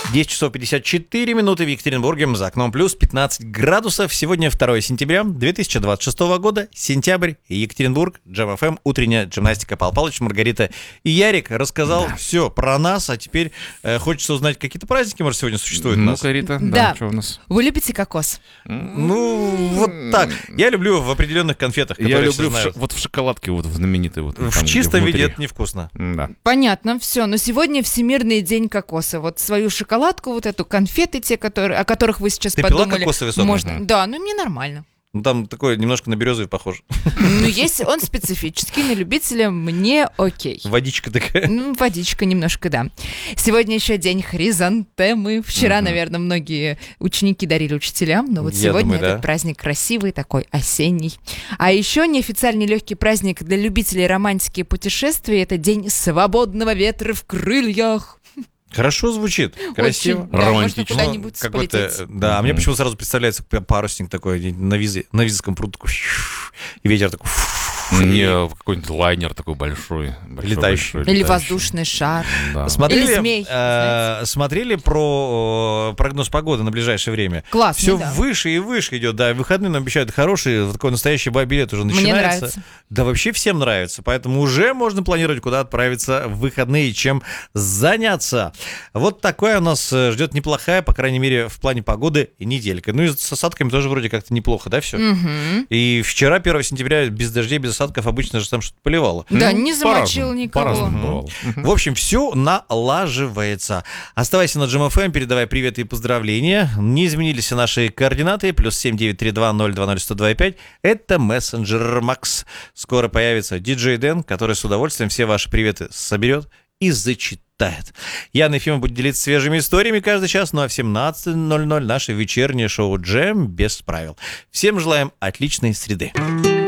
10 часов 54 минуты в Екатеринбурге, за окном плюс 15 градусов. Сегодня 2 сентября 2026 года, сентябрь, Екатеринбург, Джем ФМ, утренняя гимнастика. Павел Павлович, Маргарита и Ярик рассказал все про нас, а теперь хочется узнать, какие-то праздники, может, сегодня существуют у нас. Ну-ка, Рита, Да. что у нас? Вы любите кокос? Ну, вот так. Я люблю в определенных конфетах, которые Я все люблю знают. вот в шоколадке, вот в знаменитой. Вот, В там, где чистом внутри. виде это невкусно. Да. Понятно, все. Но сегодня Всемирный день кокоса. Вот свою шоколадку, вот эту, конфеты те, о которых вы сейчас Ты пила подумали. кокосовый сок? Можно. Да, ну мне нормально. Ну, там такое немножко на березовый похож. Ну, есть он специфический, на любителя мне окей. Водичка такая. Ну, водичка немножко, да. Сегодня еще день хризантемы. Вчера, наверное, многие ученики дарили учителям, но вот Я сегодня думаю, да. этот праздник красивый, такой осенний. А еще неофициальный легкий праздник для любителей романтики и путешествий — это день свободного ветра в крыльях. Хорошо звучит, красиво. Очень, да, можно Романтично. куда-нибудь Какой-то, полететь. да, а мне почему сразу представляется парусник такой на Визовском пруду такой, и ветер такой, Мне какой-нибудь лайнер такой большой. Летающий. Или воздушный шар. Да. Смотрели, Или змей, смотрели про прогноз погоды на ближайшее время. Классно, Все да. выше и выше идет, да. Выходные нам обещают хорошие, такой настоящий бай-билет уже начинается. Мне нравится. Да, вообще всем нравится, поэтому уже можно планировать, куда отправиться в выходные, чем заняться. Вот такая у нас ждет неплохая, по крайней мере, в плане погоды неделька. Ну и с осадками тоже вроде как-то неплохо, да, все? И вчера, 1 сентября, без дождей, без осадков, обычно же там что-то поливало. Да, Ну, не замочил по-разному, никого. по-разному бывало. В общем, все налаживается. Оставайся на Джем ФМ, передавай привет и поздравления. Не изменились наши координаты. +7 932 020 125. Это мессенджер Макс. Скоро появится диджей Дэн, который с удовольствием все ваши приветы соберет и зачитает. Яна Ефимова будет делиться свежими историями каждый час, ну а в 17:00 наше вечернее шоу «Джем» без правил. Всем желаем отличной среды.